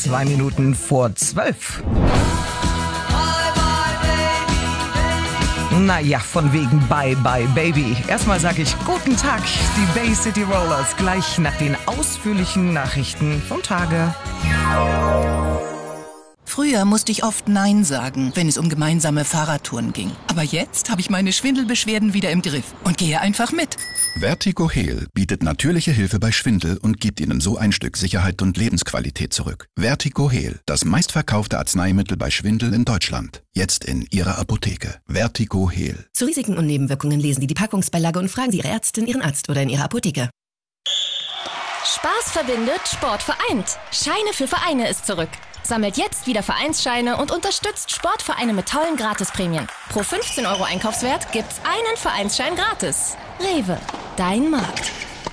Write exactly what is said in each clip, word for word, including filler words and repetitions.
zwei Minuten vor zwölf. Naja, von wegen Bye Bye Baby. Erstmal sage ich guten Tag, die Bay City Rollers, gleich nach den ausführlichen Nachrichten vom Tage. Früher musste ich oft Nein sagen, wenn es um gemeinsame Fahrradtouren ging. Aber jetzt habe ich meine Schwindelbeschwerden wieder im Griff und gehe einfach mit. Vertigo-Heal bietet natürliche Hilfe bei Schwindel und gibt Ihnen so ein Stück Sicherheit und Lebensqualität zurück. Vertigo-Heal, das meistverkaufte Arzneimittel bei Schwindel in Deutschland. Jetzt in Ihrer Apotheke. Vertigo-Heal. Zu Risiken und Nebenwirkungen lesen Sie die Packungsbeilage und fragen Sie Ihre Ärztin, Ihren Arzt oder in Ihrer Apotheke. Spaß verbindet, Sport vereint. Scheine für Vereine ist zurück. Sammelt jetzt wieder Vereinsscheine und unterstützt Sportvereine mit tollen Gratisprämien. Pro fünfzehn Euro Einkaufswert gibt's einen Vereinsschein gratis. Rewe, dein Markt.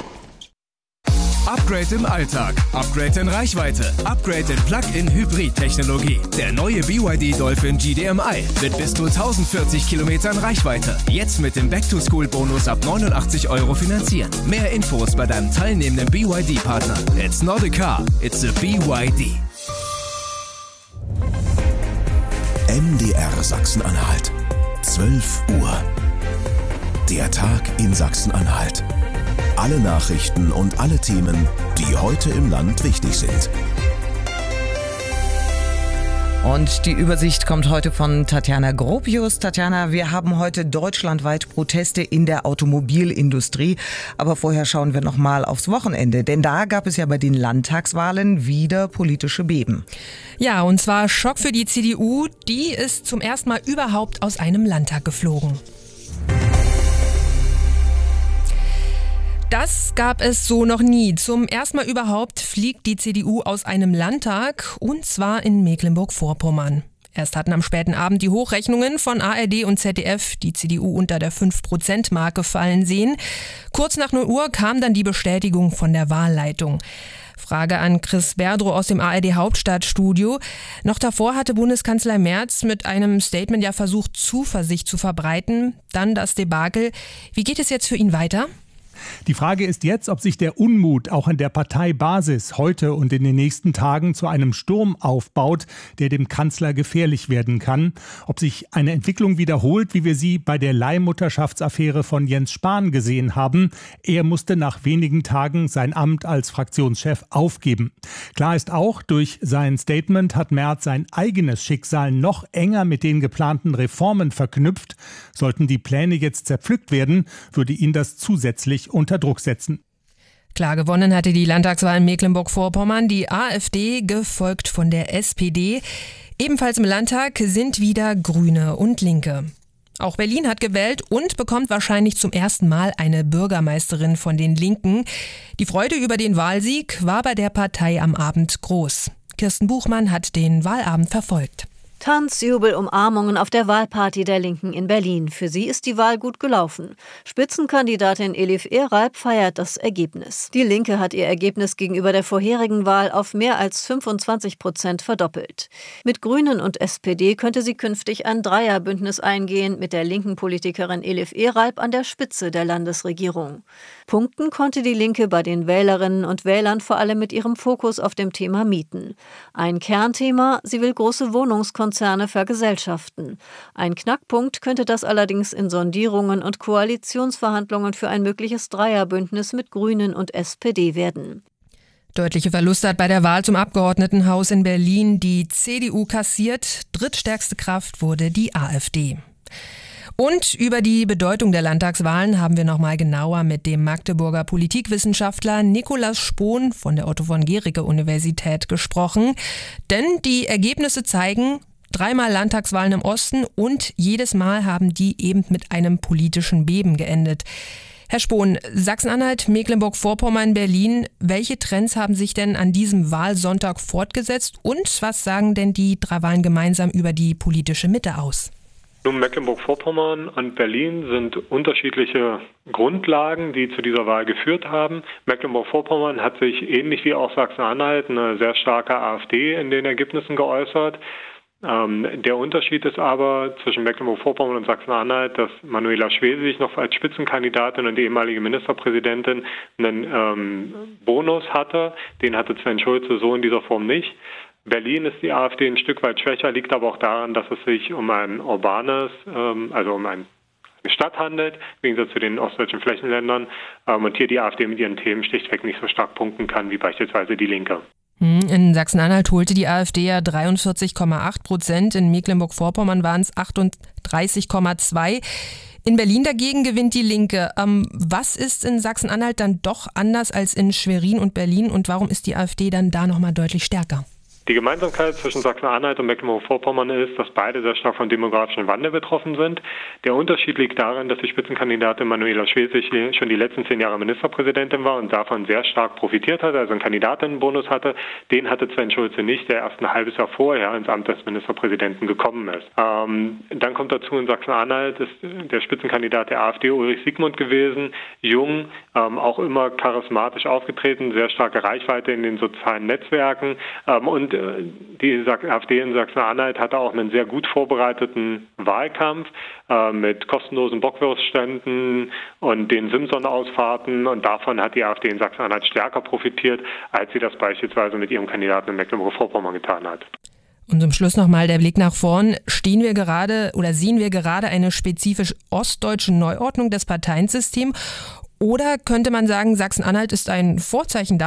Upgrade im Alltag, Upgrade in Reichweite, Upgrade in Plug-in-Hybrid-Technologie. Der neue B Y D Dolphin G D M I mit bis zu tausendvierzig Kilometern Reichweite. Jetzt mit dem Back-to-School-Bonus ab neunundachtzig Euro finanzieren. Mehr Infos bei deinem teilnehmenden B Y D-Partner. It's not a car, it's a B Y D. M D R Sachsen-Anhalt. zwölf Uhr. Der Tag in Sachsen-Anhalt. Alle Nachrichten und alle Themen, die heute im Land wichtig sind. Und die Übersicht kommt heute von Tatjana Gropius. Tatjana, wir haben heute deutschlandweit Proteste in der Automobilindustrie. Aber vorher schauen wir noch mal aufs Wochenende. Denn da gab es ja bei den Landtagswahlen wieder politische Beben. Ja, und zwar Schock für die C D U. Die ist zum ersten Mal überhaupt aus einem Landtag geflogen. Das gab es so noch nie. Zum ersten Mal überhaupt fliegt die C D U aus einem Landtag, und zwar in Mecklenburg-Vorpommern. Erst hatten am späten Abend die Hochrechnungen von A R D und Z D F die C D U unter der fünf Prozent Marke fallen sehen. Kurz nach null Uhr kam dann die Bestätigung von der Wahlleitung. Frage an Chris Berdrow aus dem A R D Hauptstadtstudio. Noch davor hatte Bundeskanzler Merz mit einem Statement ja versucht, Zuversicht zu verbreiten. Dann das Debakel. Wie geht es jetzt für ihn weiter? Die Frage ist jetzt, ob sich der Unmut auch an der Parteibasis heute und in den nächsten Tagen zu einem Sturm aufbaut, der dem Kanzler gefährlich werden kann. Ob sich eine Entwicklung wiederholt, wie wir sie bei der Leihmutterschaftsaffäre von Jens Spahn gesehen haben. Er musste nach wenigen Tagen sein Amt als Fraktionschef aufgeben. Klar ist auch, durch sein Statement hat Merz sein eigenes Schicksal noch enger mit den geplanten Reformen verknüpft. Sollten die Pläne jetzt zerpflückt werden, würde ihn das zusätzlich unter Druck setzen. Klar gewonnen hatte die Landtagswahl in Mecklenburg-Vorpommern die AfD, gefolgt von der S P D. Ebenfalls im Landtag sind wieder Grüne und Linke. Auch Berlin hat gewählt und bekommt wahrscheinlich zum ersten Mal eine Bürgermeisterin von den Linken. Die Freude über den Wahlsieg war bei der Partei am Abend groß. Kirsten Buchmann hat den Wahlabend verfolgt. Tanz, Jubel, Umarmungen auf der Wahlparty der Linken in Berlin. Für sie ist die Wahl gut gelaufen. Spitzenkandidatin Elif Eralp feiert das Ergebnis. Die Linke hat ihr Ergebnis gegenüber der vorherigen Wahl auf mehr als fünfundzwanzig Prozent verdoppelt. Mit Grünen und S P D könnte sie künftig ein Dreierbündnis eingehen, mit der linken Politikerin Elif Eralp an der Spitze der Landesregierung. Punkten konnte die Linke bei den Wählerinnen und Wählern vor allem mit ihrem Fokus auf dem Thema Mieten. Ein Kernthema, sie will große Wohnungskonzerne Konzerne vergesellschaften. Ein Knackpunkt könnte das allerdings in Sondierungen und Koalitionsverhandlungen für ein mögliches Dreierbündnis mit Grünen und S P D werden. Deutliche Verluste hat bei der Wahl zum Abgeordnetenhaus in Berlin die C D U kassiert. Drittstärkste Kraft wurde die AfD. Und über die Bedeutung der Landtagswahlen haben wir noch mal genauer mit dem Magdeburger Politikwissenschaftler Nikolaus Spohn von der Otto von Guericke Universität gesprochen. Denn die Ergebnisse zeigen, dreimal Landtagswahlen im Osten und jedes Mal haben die eben mit einem politischen Beben geendet. Herr Spohn, Sachsen-Anhalt, Mecklenburg-Vorpommern, Berlin, welche Trends haben sich denn an diesem Wahlsonntag fortgesetzt und was sagen denn die drei Wahlen gemeinsam über die politische Mitte aus? Nun, Mecklenburg-Vorpommern und Berlin sind unterschiedliche Grundlagen, die zu dieser Wahl geführt haben. Mecklenburg-Vorpommern hat sich ähnlich wie auch Sachsen-Anhalt eine sehr starke AfD in den Ergebnissen geäußert. Ähm, der Unterschied ist aber zwischen Mecklenburg-Vorpommern und Sachsen-Anhalt, dass Manuela Schwesig noch als Spitzenkandidatin und die ehemalige Ministerpräsidentin einen ähm, Bonus hatte. Den hatte Sven Schulze so in dieser Form nicht. Berlin ist die AfD ein Stück weit schwächer, liegt aber auch daran, dass es sich um ein urbanes, also um ein eine Stadt handelt, im Gegensatz zu den ostdeutschen Flächenländern, und hier die AfD mit ihren Themen schlichtweg nicht so stark punkten kann wie beispielsweise die Linke. In Sachsen-Anhalt holte die AfD ja dreiundvierzig Komma acht Prozent, in Mecklenburg-Vorpommern waren es achtunddreißig Komma zwei. In Berlin dagegen gewinnt die Linke. Ähm, was ist in Sachsen-Anhalt dann doch anders als in Schwerin und Berlin und warum ist die AfD dann da nochmal deutlich stärker? Die Gemeinsamkeit zwischen Sachsen-Anhalt und Mecklenburg-Vorpommern ist, dass beide sehr stark vom demografischen Wandel betroffen sind. Der Unterschied liegt darin, dass die Spitzenkandidatin Manuela Schwesig schon die letzten zehn Jahre Ministerpräsidentin war und davon sehr stark profitiert hatte, also einen Kandidatinnenbonus hatte. Den hatte Sven Schulze nicht, der erst ein halbes Jahr vorher ins Amt des Ministerpräsidenten gekommen ist. Ähm, dann kommt dazu, in Sachsen-Anhalt ist der Spitzenkandidat der AfD Ulrich Siegmund gewesen, jung, ähm, auch immer charismatisch aufgetreten, sehr starke Reichweite in den sozialen Netzwerken ähm, und die AfD in Sachsen-Anhalt hatte auch einen sehr gut vorbereiteten Wahlkampf äh, mit kostenlosen Bockwurstständen und den Simson-Ausfahrten und davon hat die AfD in Sachsen-Anhalt stärker profitiert, als sie das beispielsweise mit ihrem Kandidaten in Mecklenburg-Vorpommern getan hat. Und zum Schluss nochmal der Blick nach vorn. Stehen wir gerade oder sehen wir gerade eine spezifisch ostdeutsche Neuordnung des Parteiensystems? Oder könnte man sagen, Sachsen-Anhalt ist ein Vorzeichen